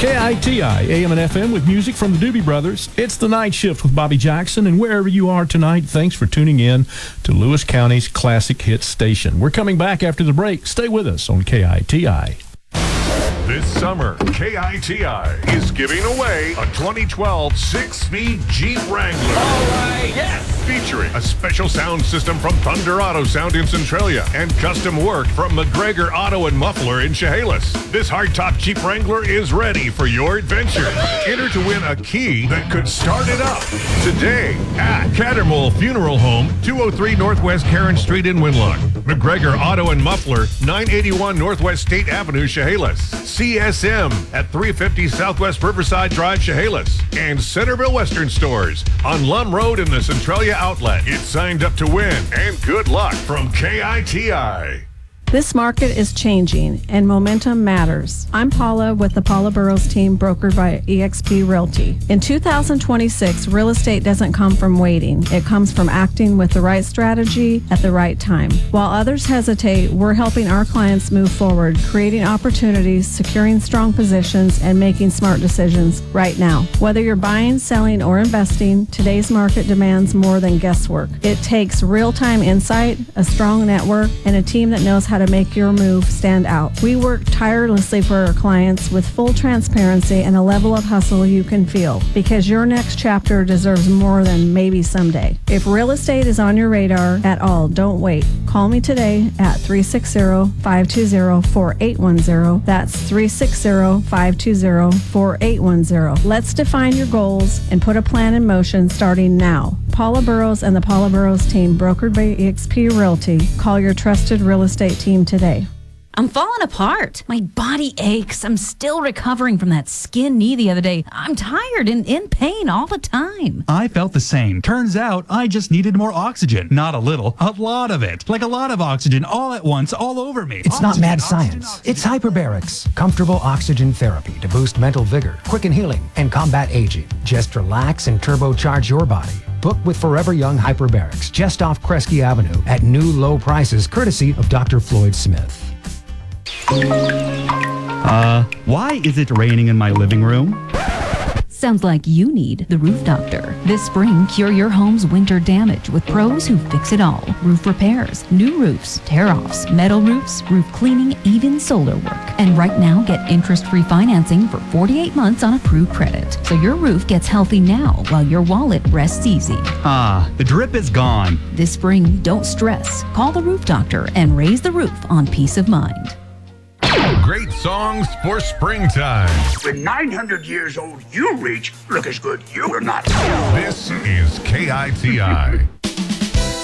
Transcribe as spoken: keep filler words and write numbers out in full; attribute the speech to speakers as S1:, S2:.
S1: K I T I, A M and F M with music from the Doobie Brothers. It's the Night Shift with Bobby Jackson, and wherever you are tonight, thanks for tuning in to Lewis County's classic hit station. We're coming back after the break. Stay with us on K I T I.
S2: This summer, K I T I is giving away a twenty twelve six-speed Jeep Wrangler.
S3: All right, yes!
S2: Featuring a special sound system from Thunder Auto Sound in Centralia and custom work from McGregor Auto and Muffler in Chehalis. This hardtop Jeep Wrangler is ready for your adventure. Enter to win a key that could start it up today at Cattermole Funeral Home, two oh three Northwest Karen Street in Winlock. McGregor Auto and Muffler, nine eighty-one Northwest State Avenue, Chehalis. C S M at three fifty Southwest Riverside Drive, Chehalis. And Centerville Western Stores on Lum Road in the Centralia Outlet. It's signed up to win, and good luck from K I T I.
S4: This market is changing, and momentum matters. I'm Paula with the Paula Burrows team, brokered by eXp Realty. In two thousand twenty-six, real estate doesn't come from waiting. It comes from acting with the right strategy at the right time. While others hesitate, we're helping our clients move forward, creating opportunities, securing strong positions, and making smart decisions right now. Whether you're buying, selling, or investing, today's market demands more than guesswork. It takes real-time insight, a strong network, and a team that knows how to make your move stand out. We work tirelessly for our clients with full transparency and a level of hustle you can feel, because your next chapter deserves more than maybe someday. If real estate is on your radar at all, don't wait. Call me today at three six zero, five two zero, four eight one zero. That's three six zero, five two zero, four eight one zero. Let's define your goals and put a plan in motion starting now. Paula Burrows and the Paula Burrows team, brokered by eXp Realty. Call your trusted real estate team today.
S5: I'm falling apart. My body aches. I'm still recovering from that skin knee the other day. I'm tired and in pain all the time.
S6: I felt the same. Turns out I just needed more oxygen. Not a little, a lot of it. Like a lot of oxygen all at once, all over me.
S7: It's oxygen, not mad science. Oxygen, oxygen. It's hyperbarics. Comfortable oxygen therapy to boost mental vigor, quicken healing, and combat aging. Just relax and turbocharge your body. Book with Forever Young Hyperbarics just off Kresge Avenue at new low prices courtesy of Doctor Floyd Smith.
S6: Uh, why is it raining in my living room?
S5: Sounds like you need the Roof Doctor. This spring, cure your home's winter damage with pros who fix it all. Roof repairs, new roofs, tear-offs, metal roofs, roof cleaning, even solar work. And right now, get interest-free financing for forty-eight months on approved credit. So your roof gets healthy now while your wallet rests easy.
S6: Ah, the drip is gone.
S5: This spring, don't stress. Call the Roof Doctor and raise the roof on peace of mind.
S2: Great songs for springtime.
S3: When nine hundred years old you reach, look as good you will not.
S2: This is K I T I.